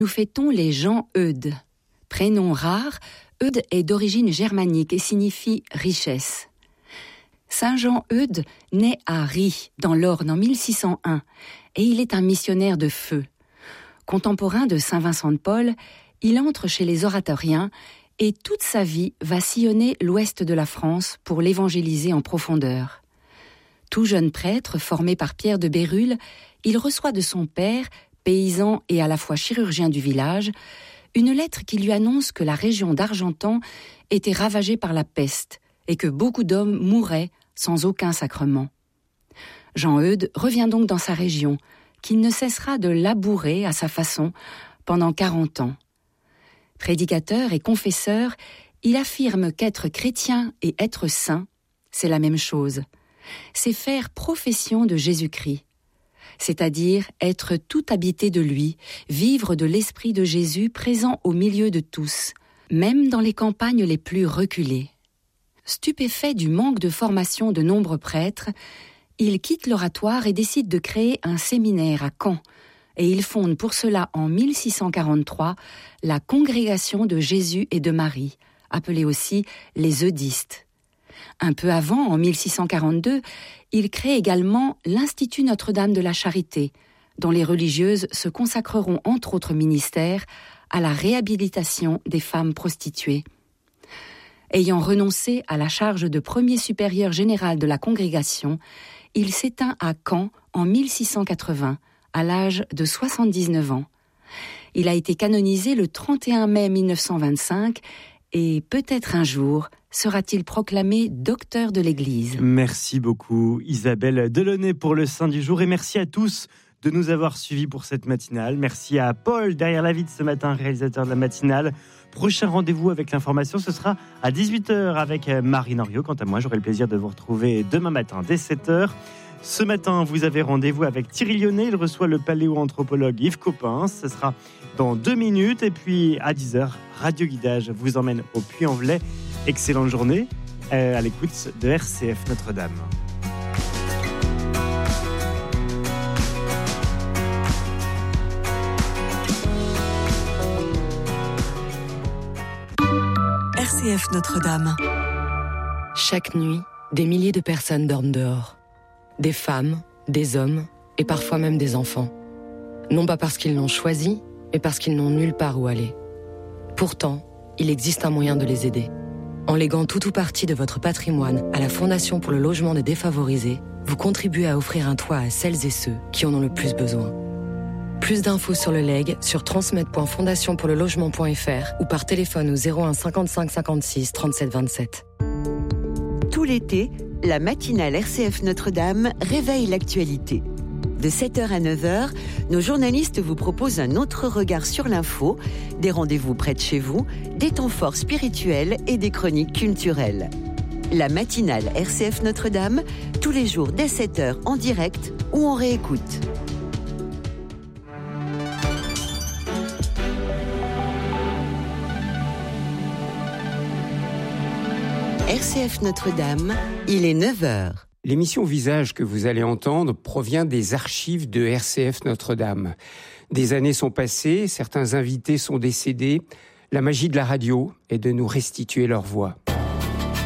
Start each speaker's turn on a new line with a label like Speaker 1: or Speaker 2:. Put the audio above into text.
Speaker 1: Nous fêtons les Jean Eudes. Prénom rare, Eudes est d'origine germanique et signifie richesse. Saint Jean Eudes naît à Ries, dans l'Orne, en 1601, et il est un missionnaire de feu. Contemporain de saint Vincent de Paul, il entre chez les oratoriens et toute sa vie va sillonner l'ouest de la France pour l'évangéliser en profondeur. Tout jeune prêtre, formé par Pierre de Bérulle, il reçoit de son père, paysan et à la fois chirurgien du village, une lettre qui lui annonce que la région d'Argentan était ravagée par la peste et que beaucoup d'hommes mouraient sans aucun sacrement. Jean Eudes revient donc dans sa région, qu'il ne cessera de labourer à sa façon pendant 40 ans. Prédicateur et confesseur, il affirme qu'être chrétien et être saint, c'est la même chose. C'est faire profession de Jésus-Christ, c'est-à-dire être tout habité de lui, vivre de l'esprit de Jésus présent au milieu de tous, même dans les campagnes les plus reculées. Stupéfait du manque de formation de nombreux prêtres, il quitte l'oratoire et décide de créer un séminaire à Caen, et il fonde pour cela en 1643 la Congrégation de Jésus et de Marie, appelée aussi les Eudistes. Un peu avant, en 1642, il crée également l'Institut Notre-Dame de la Charité, dont les religieuses se consacreront entre autres ministères à la réhabilitation des femmes prostituées. Ayant renoncé à la charge de premier supérieur général de la congrégation, il s'éteint à Caen en 1680, à l'âge de 79 ans. Il a été canonisé le 31 mai 1925 et peut-être un jour sera-t-il proclamé docteur de l'Église.
Speaker 2: Merci beaucoup Isabelle Delaunay pour le Saint du jour et merci à tous de nous avoir suivis pour cette matinale. Merci à Paul derrière la vitre ce matin, réalisateur de la matinale. Prochain rendez-vous avec l'information, ce sera à 18h avec Marine Henriot. Quant à moi, j'aurai le plaisir de vous retrouver demain matin dès 7h. Ce matin, vous avez rendez-vous avec Thierry Lyonnais. Il reçoit le paléoanthropologue Yves Coppens. Ce sera dans 2 minutes. Et puis à 10h, Radio Guidage vous emmène au Puy-en-Velay. Excellente journée à l'écoute de RCF Notre-Dame.
Speaker 3: RCF Notre-Dame.
Speaker 4: Chaque nuit, des milliers de personnes dorment dehors. Des femmes, des hommes et parfois même des enfants. Non pas parce qu'ils l'ont choisi, mais parce qu'ils n'ont nulle part où aller. Pourtant, il existe un moyen de les aider. En léguant tout ou partie de votre patrimoine à la Fondation pour le logement des défavorisés, vous contribuez à offrir un toit à celles et ceux qui en ont le plus besoin. Plus d'infos sur le legs sur transmet.fondationpourlelogement.fr ou par téléphone au 01 55 56 37 27.
Speaker 3: Tout l'été, la matinale RCF Notre-Dame réveille l'actualité. De 7h à 9h, nos journalistes vous proposent un autre regard sur l'info, des rendez-vous près de chez vous, des temps forts spirituels et des chroniques culturelles. La matinale RCF Notre-Dame, tous les jours dès 7h en direct ou en réécoute. RCF Notre-Dame, il est 9h.
Speaker 5: L'émission Visage que vous allez entendre provient des archives de RCF Notre-Dame. Des années sont passées, certains invités sont décédés. La magie de la radio est de nous restituer leur voix.